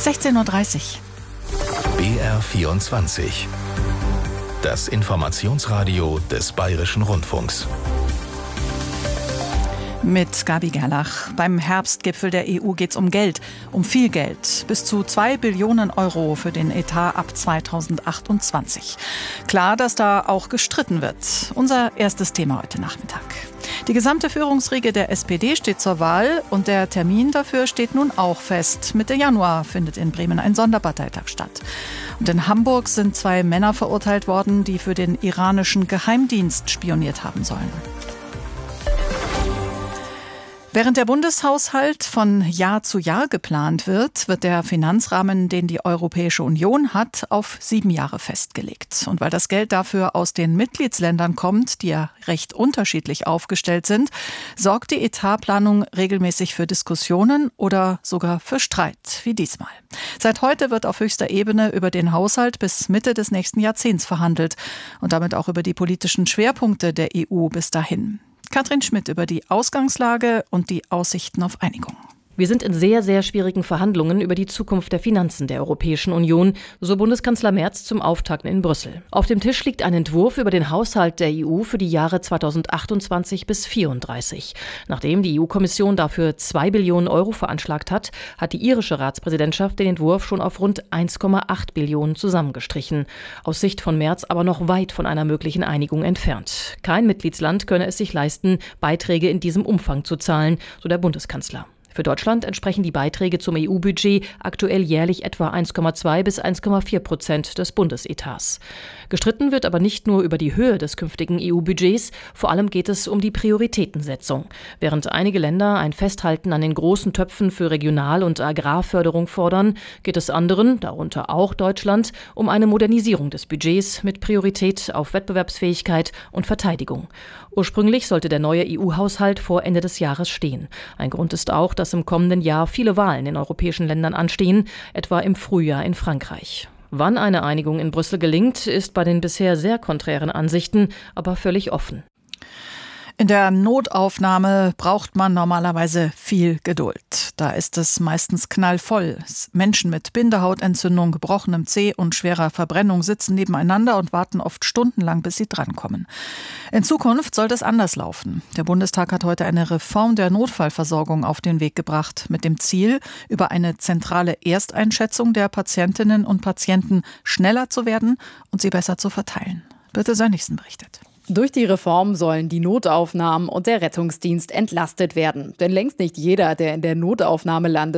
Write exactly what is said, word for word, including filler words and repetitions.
sechzehn Uhr dreißig. B R vierundzwanzig. Das Informationsradio des Bayerischen Rundfunks. Mit Gabi Gerlach. Beim Herbstgipfel der E U geht es um Geld, um viel Geld. Bis zu zwei Billionen Euro für den Etat ab zweitausendachtundzwanzig. Klar, dass da auch gestritten wird. Unser erstes Thema heute Nachmittag. Die gesamte Führungsriege der S P D steht zur Wahl und der Termin dafür steht nun auch fest. Mitte Januar findet in Bremen ein Sonderparteitag statt. Und in Hamburg sind zwei Männer verurteilt worden, die für den iranischen Geheimdienst spioniert haben sollen. Während der Bundeshaushalt von Jahr zu Jahr geplant wird, wird der Finanzrahmen, den die Europäische Union hat, auf sieben Jahre festgelegt. Und weil das Geld dafür aus den Mitgliedsländern kommt, die ja recht unterschiedlich aufgestellt sind, sorgt die Etatplanung regelmäßig für Diskussionen oder sogar für Streit, wie diesmal. Seit heute wird auf höchster Ebene über den Haushalt bis Mitte des nächsten Jahrzehnts verhandelt und damit auch über die politischen Schwerpunkte der E U bis dahin. Katrin Schmidt über die Ausgangslage und die Aussichten auf Einigung. Wir sind in sehr, sehr schwierigen Verhandlungen über die Zukunft der Finanzen der Europäischen Union, so Bundeskanzler Merz zum Auftakt in Brüssel. Auf dem Tisch liegt ein Entwurf über den Haushalt der E U für die Jahre zweitausendachtundzwanzig bis vierunddreißig. Nachdem die E U-Kommission dafür zwei Billionen Euro veranschlagt hat, hat die irische Ratspräsidentschaft den Entwurf schon auf rund eins Komma acht Billionen zusammengestrichen. Aus Sicht von Merz aber noch weit von einer möglichen Einigung entfernt. Kein Mitgliedsland könne es sich leisten, Beiträge in diesem Umfang zu zahlen, so der Bundeskanzler. Für Deutschland entsprechen die Beiträge zum E U-Budget aktuell jährlich etwa eins Komma zwei bis eins Komma vier Prozent des Bundesetats. Gestritten wird aber nicht nur über die Höhe des künftigen E U-Budgets, vor allem geht es um die Prioritätensetzung. Während einige Länder ein Festhalten an den großen Töpfen für Regional- und Agrarförderung fordern, geht es anderen, darunter auch Deutschland, um eine Modernisierung des Budgets mit Priorität auf Wettbewerbsfähigkeit und Verteidigung. Ursprünglich sollte der neue E U-Haushalt vor Ende des Jahres stehen. Ein Grund ist auch, dass im kommenden Jahr viele Wahlen in europäischen Ländern anstehen, etwa im Frühjahr in Frankreich. Wann eine Einigung in Brüssel gelingt, ist bei den bisher sehr konträren Ansichten aber völlig offen. In der Notaufnahme braucht man normalerweise viel Geduld. Da ist es meistens knallvoll. Menschen mit Bindehautentzündung, gebrochenem Zeh und schwerer Verbrennung sitzen nebeneinander und warten oft stundenlang, bis sie drankommen. In Zukunft soll das anders laufen. Der Bundestag hat heute eine Reform der Notfallversorgung auf den Weg gebracht, mit dem Ziel, über eine zentrale Ersteinschätzung der Patientinnen und Patienten schneller zu werden und sie besser zu verteilen. Birte Sönnigsen berichtet. Durch die Reform sollen die Notaufnahmen und der Rettungsdienst entlastet werden. Denn längst nicht jeder, der in der Notaufnahme landet,